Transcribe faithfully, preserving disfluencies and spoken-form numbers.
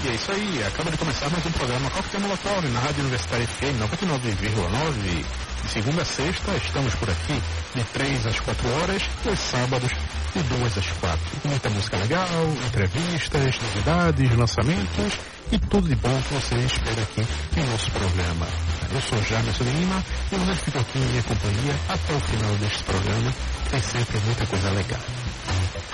E é isso aí, acaba de começar mais um programa Coquetel Molotov na Rádio Universitária F M noventa e nove vírgula nove. De segunda a sexta estamos por aqui de três às quatro horas e aos sábados de duas às quatro. Muita música legal, entrevistas, novidades, lançamentos e tudo de bom que você espera aqui em nosso programa. Eu sou Jamerson Lima e você fica aqui em minha companhia até o final deste programa. Tem sempre muita coisa legal.